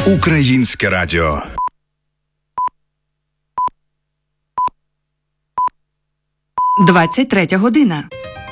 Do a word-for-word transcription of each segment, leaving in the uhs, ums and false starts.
Українське радіо. двадцять третя година.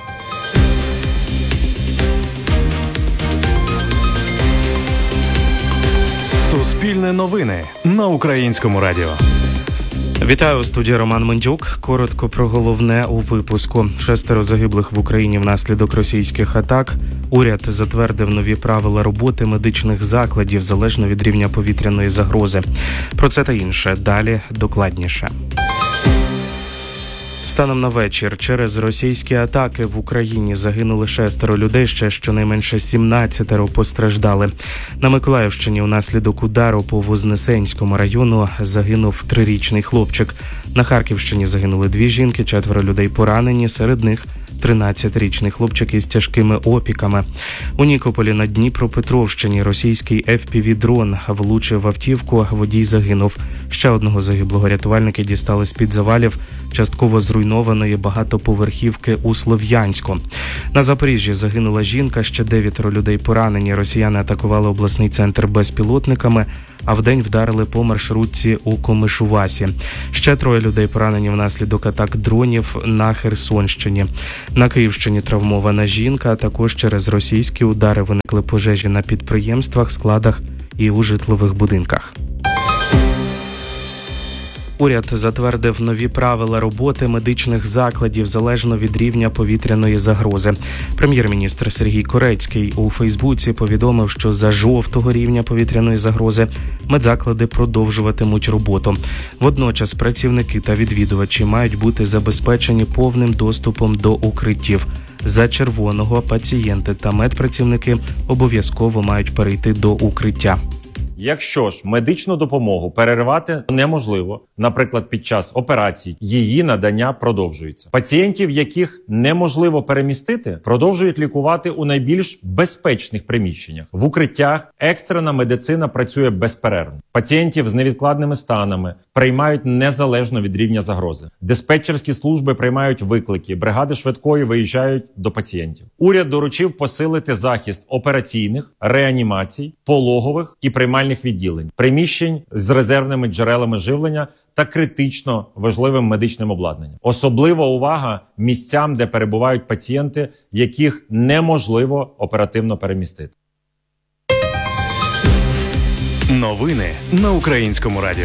Суспільне новини на Українському радіо. Вітаю, у студії Роман Мендюк. Коротко про головне у випуску. Шестеро загиблих в Україні внаслідок російських атак. Уряд затвердив нові правила роботи медичних закладів залежно від рівня повітряної загрози. Про це та інше далі докладніше. Станом на вечір через російські атаки в Україні загинули шестеро людей, ще щонайменше сімнадцятеро постраждали. На Миколаївщині внаслідок удару по Вознесенському району загинув трирічний хлопчик. На Харківщині загинули дві жінки, четверо людей поранені, серед них тринадцятирічний хлопчик із тяжкими опіками. У Нікополі на Дніпропетровщині російський еф пі ві-дрон влучив в автівку, водій загинув. Ще одного загиблого рятувальники дістали з-під завалів частково зруйнованої багатоповерхівки у Слов'янську. На Запоріжжі загинула жінка, ще дев'ятеро людей поранені. Росіяни атакували обласний центр безпілотниками, а вдень вдарили по маршрутці у Комишувасі. Ще троє людей поранені внаслідок атак дронів на Херсонщині. На Київщині травмована жінка, а також через російські удари виникли пожежі на підприємствах, складах і у житлових будинках. Уряд затвердив нові правила роботи медичних закладів залежно від рівня повітряної загрози. Прем'єр-міністр Сергій Корецький у Фейсбуці повідомив, що за жовтого рівня повітряної загрози медзаклади продовжуватимуть роботу. Водночас працівники та відвідувачі мають бути забезпечені повним доступом до укриттів. За червоного пацієнти та медпрацівники обов'язково мають перейти до укриття. Якщо ж медичну допомогу переривати неможливо, наприклад, під час операцій, її надання продовжується. Пацієнтів, яких неможливо перемістити, продовжують лікувати у найбільш безпечних приміщеннях. В укриттях екстрена медицина працює безперервно. Пацієнтів з невідкладними станами приймають незалежно від рівня загрози. Диспетчерські служби приймають виклики, бригади швидкої виїжджають до пацієнтів. Уряд доручив посилити захист операційних, реанімацій, пологових і приймальних відділень, приміщень з резервними джерелами живлення та критично важливим медичним обладнанням. Особлива увага місцям, де перебувають пацієнти, яких неможливо оперативно перемістити. Новини на Українському радіо.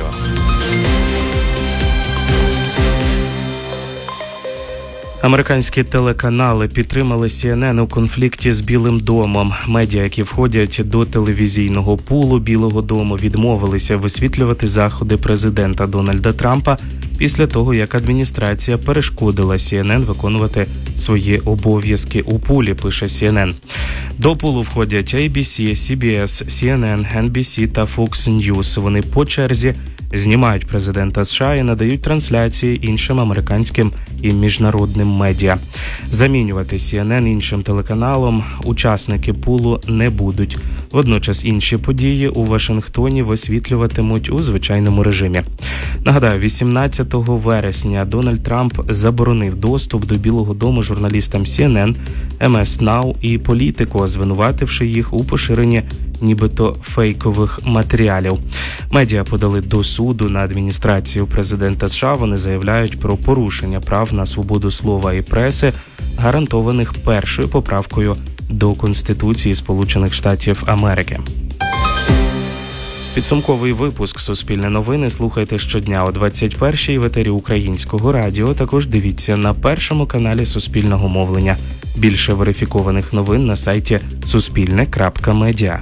Американські телеканали підтримали Сі Ен Ен у конфлікті з Білим домом. Медіа, які входять до телевізійного пулу Білого дому, відмовилися висвітлювати заходи президента Дональда Трампа після того, як адміністрація перешкодила Сі Ен Ен виконувати свої обов'язки у пулі, пише Сі Ен Ен. До пулу входять Ей Бі Сі, Сі Бі Ес, Сі Ен Ен, Ен Бі Сі та Фокс Ньюс. Вони по черзі знімають президента США і надають трансляції іншим американським і міжнародним медіа. Замінювати Сі Ен Ен іншим телеканалом учасники пулу не будуть. Водночас інші події у Вашингтоні висвітлюватимуть у звичайному режимі. Нагадаю, вісімнадцятого вересня Дональд Трамп заборонив доступ до Білого дому журналістам Сі Ен Ен, Ем Ес Нау і Політико, звинувативши їх у поширенні нібито фейкових матеріалів. Медіа подали до суду на адміністрацію президента США. Вони заявляють про порушення прав на свободу слова і преси, гарантованих першою поправкою до Конституції Сполучених Штатів Америки. Підсумковий випуск «Суспільне новини» слухайте щодня о двадцять першій в етері Українського радіо. Також дивіться на першому каналі Суспільного мовлення. Більше верифікованих новин на сайті суспільне крапка медіа.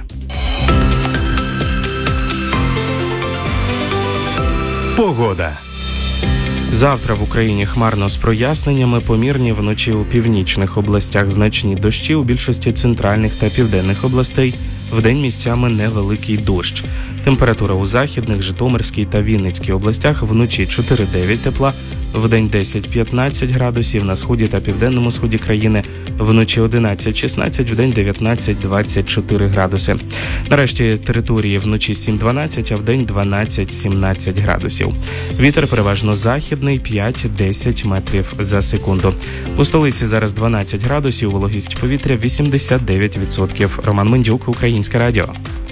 Погода. Завтра в Україні хмарно з проясненнями, помірні вночі у північних областях значні дощі, у більшості центральних та південних областей. Вдень місцями невеликий дощ. Температура у Західних, Житомирській та Вінницькій областях вночі чотири-дев'ять тепла, вдень десять-п'ятнадцять градусів, на сході та південному сході країни вночі одинадцять-шістнадцять, вдень дев'ятнадцять-двадцять чотири градуси. Нарешті території вночі сім-дванадцять, а вдень дванадцять-сімнадцять градусів. Вітер переважно західний п'ять-десять метрів за секунду. У столиці зараз дванадцять градусів, вологість повітря вісімдесят дев'ять відсотків. Роман Мендюк, Українське радіо.